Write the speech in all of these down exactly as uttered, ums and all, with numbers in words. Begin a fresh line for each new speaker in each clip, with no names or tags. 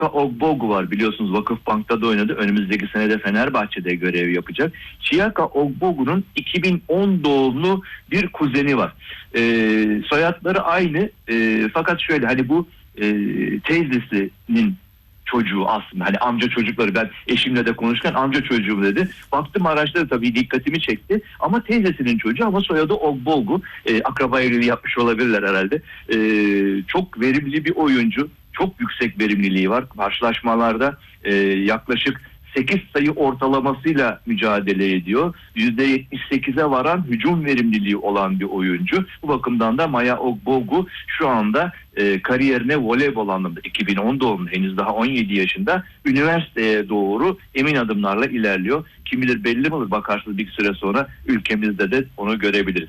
Ogbogu var, biliyorsunuz Vakıfbank'ta da oynadı. Önümüzdeki senede Fenerbahçe'de görev yapacak. Chiyaka Ogbogu'nun iki bin on doğumlu bir kuzeni var. Ee, soyadları aynı. Ee, fakat şöyle, hani bu e, teyzesinin çocuğu aslında. Hani amca çocukları, ben eşimle de konuşurken amca çocuğum dedi. Baktım araçları, tabii dikkatimi çekti. Ama teyzesinin çocuğu, ama soyadı Ogbogu. Ee, akraba evliliği yapmış olabilirler herhalde. Ee, çok verimli bir oyuncu. Çok yüksek verimliliği var. Karşılaşmalarda e, yaklaşık sekiz sayı ortalamasıyla mücadele ediyor. yüzde yetmiş sekize varan hücum verimliliği olan bir oyuncu. Bu bakımdan da Maya Ogbogu şu anda e, kariyerine voleybol anlamında iki bin on doğumlu, henüz daha on yedi yaşında, üniversiteye doğru emin adımlarla ilerliyor. Kim bilir, belli mi olur, bakarsınız bir süre sonra ülkemizde de onu görebiliriz.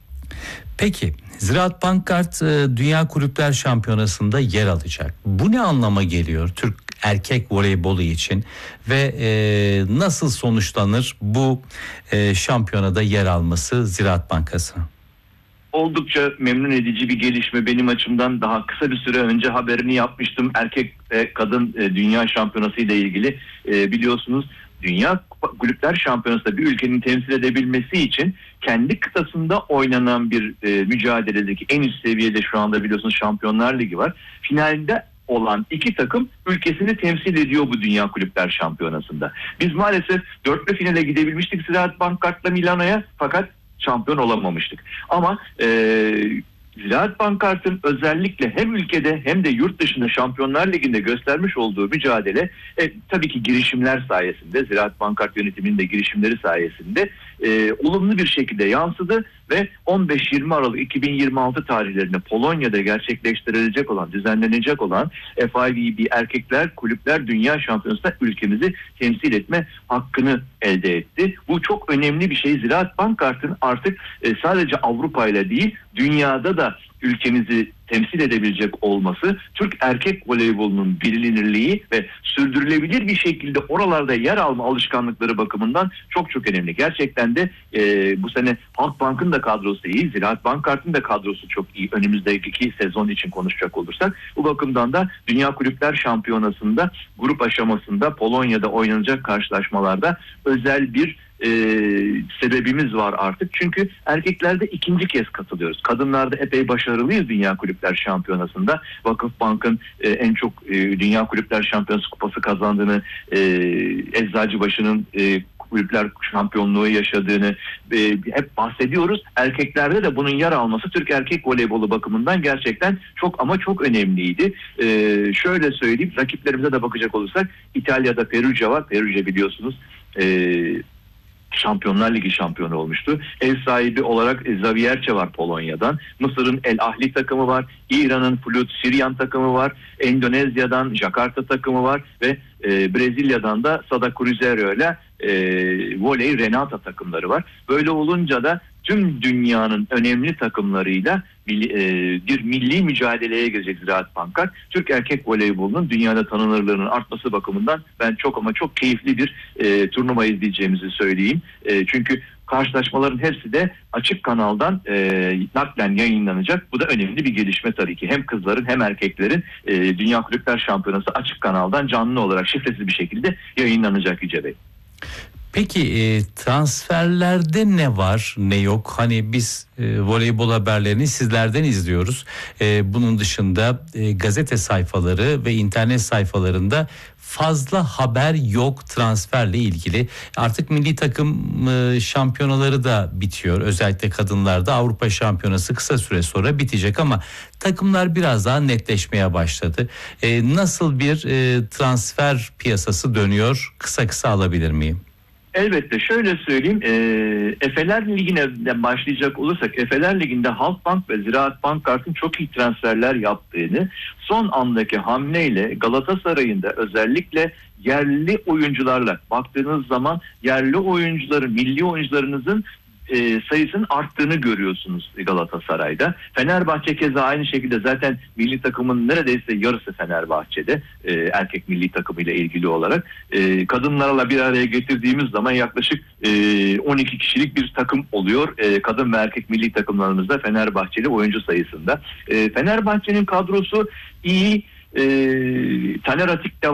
Peki, Ziraat Bankart Dünya Kulüpler Şampiyonası'nda yer alacak. Bu ne anlama geliyor Türk erkek voleybolu için ve e, nasıl sonuçlanır bu e, şampiyonada yer alması Ziraat Bankası'na?
Oldukça memnun edici bir gelişme benim açımdan. Daha kısa bir süre önce haberini yapmıştım. Erkek ve kadın e, dünya şampiyonası ile ilgili e, biliyorsunuz. Dünya Kulüpler Şampiyonası'nda bir ülkenin temsil edebilmesi için kendi kıtasında oynanan bir e, mücadeledeki en üst seviyede şu anda biliyorsunuz Şampiyonlar Ligi var. Finalde olan iki takım ülkesini temsil ediyor bu Dünya Kulüpler Şampiyonası'nda. Biz maalesef dörtlü finale gidebilmiştik Ziraat Bankart'la Milano'ya, fakat şampiyon olamamıştık. Ama e, Ziraat Bankart'ın özellikle hem ülkede hem de yurt dışında Şampiyonlar Ligi'nde göstermiş olduğu mücadele e, tabii ki girişimler sayesinde, Ziraat Bankart yönetiminin de girişimleri sayesinde e, olumlu bir şekilde yansıdı ve on beş yirmi Aralık iki bin yirmi altı tarihlerinde Polonya'da gerçekleştirilecek olan, düzenlenecek olan F I V B Erkekler Kulüpler Dünya Şampiyonası'nda ülkemizi temsil etme hakkını elde etti. Bu çok önemli bir şey. Ziraat Bankart'ın artık e, sadece Avrupa ile değil, dünyada da ülkemizi temsil edebilecek olması, Türk erkek voleybolunun bilinirliği ve sürdürülebilir bir şekilde oralarda yer alma alışkanlıkları bakımından çok çok önemli. Gerçekten de e, bu sene Halkbank'ın da kadrosu iyi, Ziraat Bankart'ın da kadrosu çok iyi. Önümüzdeki sezon için konuşacak olursak, bu bakımdan da Dünya Kulüpler Şampiyonası'nda grup aşamasında Polonya'da oynanacak karşılaşmalarda özel bir e, sebebimiz var artık. Çünkü erkeklerde ikinci kez katılıyoruz. Kadınlarda epey başarılıyız Dünya Kulüpler Şampiyonası'nda. Vakıfbank'ın e, en çok e, Dünya Kulüpler Şampiyonası kupası kazandığını, e, Eczacıbaşı'nın e, kulüpler şampiyonluğu yaşadığını e, hep bahsediyoruz. Erkeklerde de bunun yer alması Türk erkek voleybolu bakımından gerçekten çok ama çok önemliydi. E, şöyle söyleyeyim, rakiplerimize de bakacak olursak İtalya'da Perugia var. Perugia biliyorsunuz e, Şampiyonlar Ligi şampiyonu olmuştu. Ev sahibi olarak Zavierce var Polonya'dan. Mısır'ın El Ahli takımı var. İran'ın Flut Siryan takımı var. Endonezya'dan Jakarta takımı var ve e, Brezilya'dan da Sada Cruzeiro ile e, Voley Renata takımları var. Böyle olunca da tüm dünyanın önemli takımlarıyla bir, e, bir milli mücadeleye girecek Ziraat Bankart. Türk erkek voleybolunun dünyada tanınırlığının artması bakımından ben çok ama çok keyifli bir e, turnuva izleyeceğimizi söyleyeyim. E, çünkü karşılaşmaların hepsi de açık kanaldan e, naklen yayınlanacak. Bu da önemli bir gelişme tabii ki. Hem kızların hem erkeklerin e, Dünya Kulüpler Şampiyonası açık kanaldan canlı olarak şifresiz bir şekilde yayınlanacak Yüce Bey.
Peki e, transferlerde ne var ne yok? Hani biz e, voleybol haberlerini sizlerden izliyoruz. E, bunun dışında e, gazete sayfaları ve internet sayfalarında fazla haber yok transferle ilgili. Artık milli takım e, şampiyonaları da bitiyor. Özellikle kadınlarda Avrupa Şampiyonası kısa süre sonra bitecek ama takımlar biraz daha netleşmeye başladı. E, nasıl bir e, transfer piyasası dönüyor? Kısa kısa alabilir miyim?
Elbette, şöyle söyleyeyim, e, Efeler Ligi'ne başlayacak olursak, Efeler Ligi'nde Halkbank ve Ziraat Bankart'ın çok iyi transferler yaptığını, son andaki hamleyle Galatasaray'ın da özellikle yerli oyuncularla baktığınız zaman yerli oyuncuların, milli oyuncularınızın E, sayısının arttığını görüyorsunuz Galatasaray'da. Fenerbahçe keza aynı şekilde, zaten milli takımın neredeyse yarısı Fenerbahçe'de e, erkek milli takımıyla ilgili olarak. E, kadınlarla bir araya getirdiğimiz zaman yaklaşık e, on iki kişilik bir takım oluyor. E, kadın ve erkek milli takımlarımızda Fenerbahçeli oyuncu sayısında. E, Fenerbahçe'nin kadrosu iyi. E, Taner Atik de